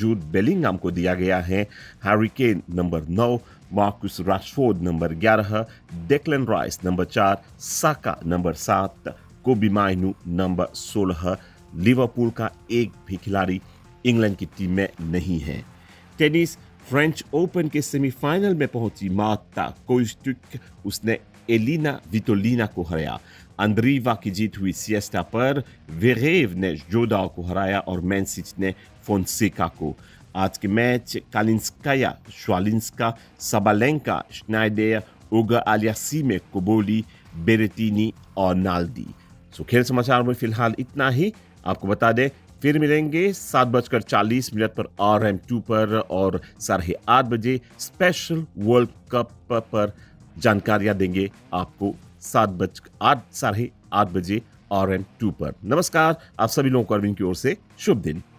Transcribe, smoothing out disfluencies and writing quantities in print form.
Jude Bellingham को दिया गया है। Harry Kane number 9, Marcus Rashford number 11, Declan rice number 4, साका नंबर 7, कोबी माइनू नंबर 16। लिवरपूल का एक भी खिलाड़ी इंग्लैंड की टीम में नहीं है। टेनिस फ्रेंच ओपन के सेमीफाइनल में पहुंची मार्ता कोस्टुक, उसने एलिना विटोलिना को हराया। अंद्रीवा की जीत हुई सिएस्टा पर, वेरेव ने जोडाव को हराया और मैनसिच ने फोन्सेका को। आज के मैच कालिंस्काया, श्वालिंस्का, साबालेंका, श्नाइडर, ओगा आलियासीमे, कोबोली, बेरेटिनी और नाल्दी। सो खेल समाचार में फिलहाल इतना ही। आपको बता दें फिर मिलेंगे 7:40 पर RM2 पर और 8:30 बजे स्पेशल वर्ल्ड कप पर जानकारियां देंगे आपको 8:30 बजे RM2 पर। नमस्कार, आप सभी लोगों को अरविंद की ओर से शुभ दिन।